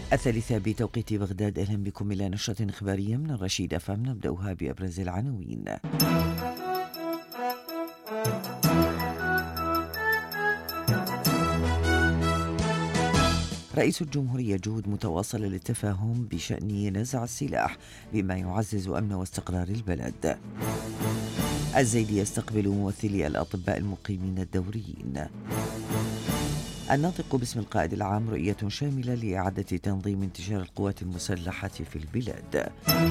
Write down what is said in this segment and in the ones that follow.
الثالثة بتوقيت بغداد. أهلا بكم إلى نشرة إخبارية من الرشيد أفهم، نبدأها بأبرز العناوين. رئيس الجمهورية جهود متواصلة للتفاهم بشأن نزع السلاح بما يعزز أمن واستقرار البلد. الزيدي يستقبل ممثلي الأطباء المقيمين الدوريين. الناطق باسم القائد العام رؤية شاملة لإعادة تنظيم انتشار القوات المسلحة في البلاد.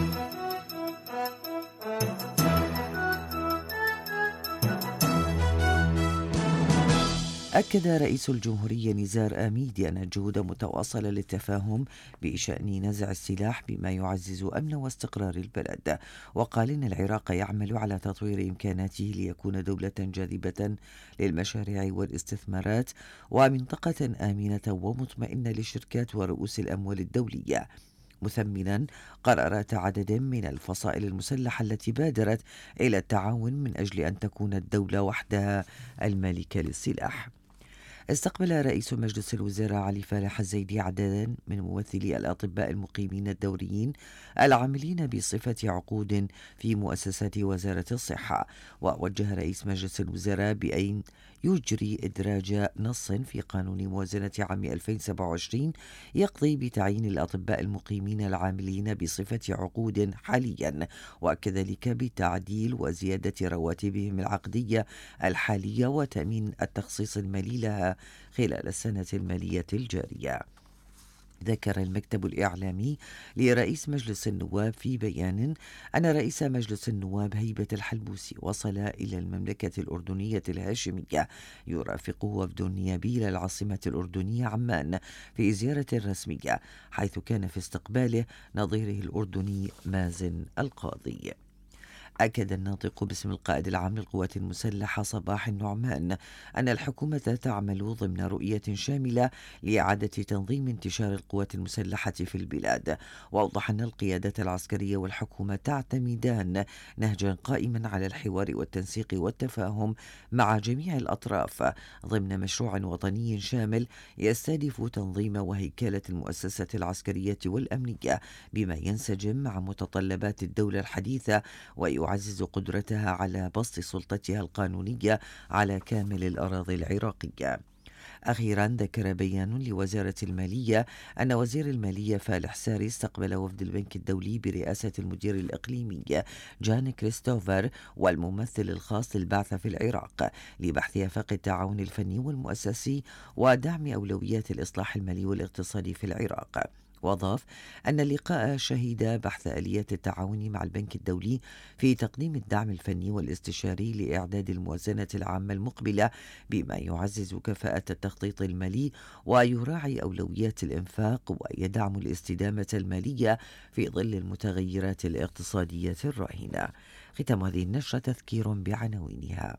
أكد رئيس الجمهورية نزار آميدي أن الجهود متواصلة للتفاهم بشأن نزع السلاح بما يعزز أمن واستقرار البلد، وقال إن العراق يعمل على تطوير إمكاناته ليكون دولة جاذبة للمشاريع والاستثمارات ومنطقة آمنة ومطمئنة للشركات ورؤوس الأموال الدولية، مثمنا قرارات عدد من الفصائل المسلحة التي بادرت إلى التعاون من أجل أن تكون الدولة وحدها المالكة للسلاح. استقبل رئيس مجلس الوزراء علي فالح الزيدي عددا من ممثلي الأطباء المقيمين الدوريين العاملين بصفة عقود في مؤسسات وزارة الصحة، ووجه رئيس مجلس الوزراء بأن يجري إدراج نص في قانون موازنة عام 2027 يقضي بتعيين الأطباء المقيمين العاملين بصفة عقود حاليا، وكذلك بتعديل وزيادة رواتبهم العقدية الحالية وتأمين التخصيص المالي لها خلال السنة المالية الجارية. ذكر المكتب الإعلامي لرئيس مجلس النواب في بيان أن رئيس مجلس النواب هيبة الحلبوسي وصل إلى المملكة الأردنية الهاشمية يرافقه وفد نيابي إلى العاصمة الأردنية عمان في زيارة رسمية، حيث كان في استقباله نظيره الأردني مازن القاضي. أكد الناطق باسم القائد العام للقوات المسلحة صباح النعمان أن الحكومة تعمل ضمن رؤية شاملة لإعادة تنظيم انتشار القوات المسلحة في البلاد، وأوضح أن القيادة العسكرية والحكومة تعتمدان نهجا قائما على الحوار والتنسيق والتفاهم مع جميع الأطراف ضمن مشروع وطني شامل يستهدف تنظيم وهيكلة المؤسسة العسكرية والأمنية بما ينسجم مع متطلبات الدولة الحديثة ويعزز قدرتها على بسط سلطتها القانونية على كامل الأراضي العراقية. أخيرا ذكر بيان لوزارة المالية أن وزير المالية فالح ساري استقبل وفد البنك الدولي برئاسة المدير الإقليمي جان كريستوفر والممثل الخاص للبعثة في العراق لبحث آفاق التعاون الفني والمؤسسي ودعم أولويات الإصلاح المالي والاقتصادي في العراق. وأضاف أن اللقاء شهد بحث آليات التعاون مع البنك الدولي في تقديم الدعم الفني والاستشاري لإعداد الموازنة العامة المقبلة بما يعزز كفاءة التخطيط المالي ويراعي أولويات الإنفاق ويدعم الاستدامة المالية في ظل المتغيرات الاقتصادية الراهنة. ختام هذه النشرة تذكير بعناوينها.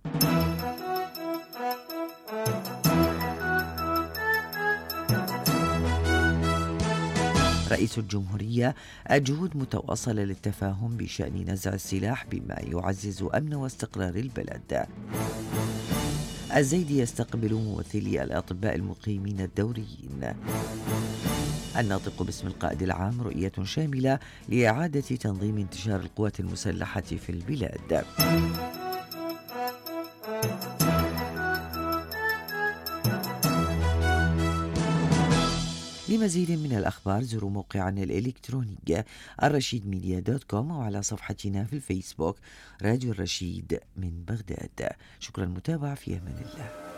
رئيس الجمهورية الجهود متواصلة للتفاهم بشأن نزع السلاح بما يعزز أمن واستقرار البلد. الزيدي يستقبل ممثلي الأطباء المقيمين الدوريين. الناطق باسم القائد العام رؤية شاملة لإعادة تنظيم انتشار القوات المسلحة في البلاد. لمزيد من الأخبار زوروا موقعنا الإلكتروني الرشيدميديا.com وعلى صفحتنا في الفيسبوك راديو الرشيد من بغداد. شكرا للمتابعة، في أمان الله.